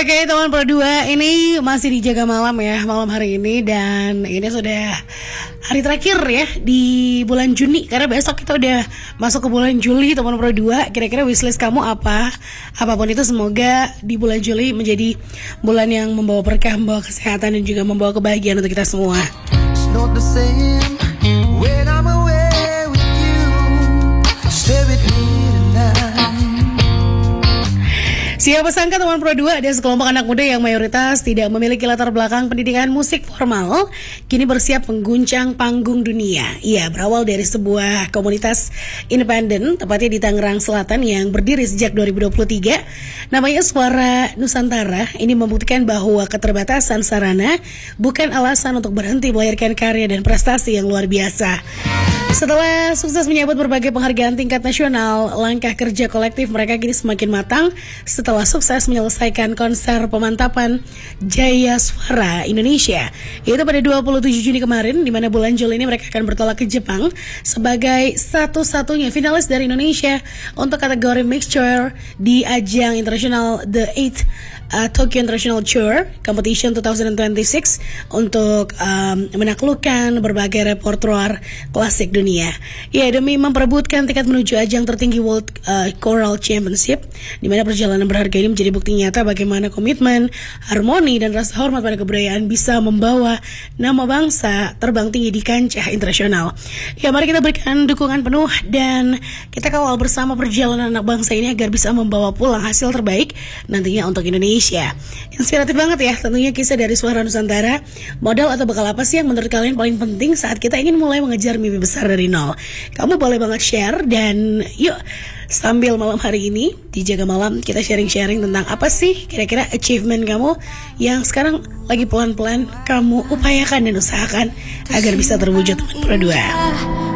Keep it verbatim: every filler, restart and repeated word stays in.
Oke teman Pro dua, ini masih dijaga malam ya, malam hari ini. Dan ini sudah hari terakhir ya di bulan Juni, karena besok kita udah masuk ke bulan Juli teman Pro dua. Kira-kira wishlist kamu apa? Apapun itu, semoga di bulan Juli menjadi bulan yang membawa berkah, membawa kesehatan, dan juga membawa kebahagiaan untuk kita semua. Siapa sangka teman Pro dua, ada sekelompok anak muda yang mayoritas tidak memiliki latar belakang pendidikan musik formal kini bersiap mengguncang panggung dunia. Ia berawal dari sebuah komunitas independen, tepatnya di Tangerang Selatan, yang berdiri sejak dua ribu dua puluh tiga. Namanya Suara Nusantara. Ini membuktikan bahwa keterbatasan sarana bukan alasan untuk berhenti melahirkan karya dan prestasi yang luar biasa. Setelah sukses menyabet berbagai penghargaan tingkat nasional, langkah kerja kolektif mereka kini semakin matang setelah sukses menyelesaikan konser pemantapan Jaya Suara Indonesia, yaitu pada dua puluh tujuh Juni kemarin, di mana bulan Juli ini mereka akan bertolak ke Jepang sebagai satu-satunya finalis dari Indonesia untuk kategori mixture di ajang internasional The eighth uh, Tokyo International Tour Competition dua ribu dua puluh enam untuk um, menaklukkan berbagai repertoire klasik dunia. Ya, demi memperebutkan tiket menuju ajang tertinggi World uh, Choral Championship, di mana perjalanan berharga ini menjadi bukti nyata bagaimana komitmen, harmoni, dan rasa hormat pada kebudayaan bisa membawa nama bangsa terbang tinggi di kancah internasional. Ya, mari kita berikan dukungan penuh dan kita kawal bersama perjalanan anak bangsa ini agar bisa membawa pulang hasil terbaik nantinya untuk Indonesia. Inspiratif banget ya tentunya kisah dari Suara Nusantara. Modal atau bekal apa sih yang menurut kalian paling penting saat kita ingin mulai mengejar mimpi besar dari nol? Kamu boleh banget share, dan yuk sambil malam hari ini dijaga malam kita sharing-sharing tentang apa sih kira-kira achievement kamu yang sekarang lagi pelan-pelan kamu upayakan dan usahakan agar bisa terwujud teman Pro dua.